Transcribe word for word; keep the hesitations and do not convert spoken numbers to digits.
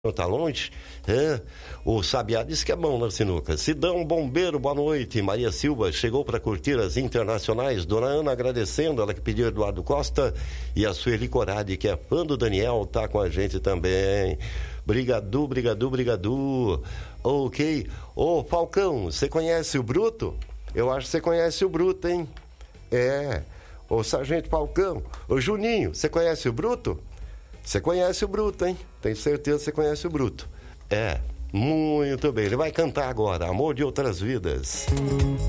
não tá longe, é, o Sabiá disse que é bom na sinuca. Sidão Bombeiro, boa noite. Maria Silva chegou para curtir as internacionais. Dona Ana agradecendo, ela que pediu Eduardo Costa, e a Sueli Corade, que é fã do Daniel, tá com a gente também. Brigadu, brigadu, brigadu. Ok. Ô Falcão, você conhece o Bruto? Eu acho que você conhece o Bruto, hein? É. Ô Sargento Falcão. Ô Juninho, você conhece o Bruto? Você conhece o Bruto, hein? Tenho certeza que você conhece o Bruto. É, muito bem. Ele vai cantar agora, Amor de Outras Vidas.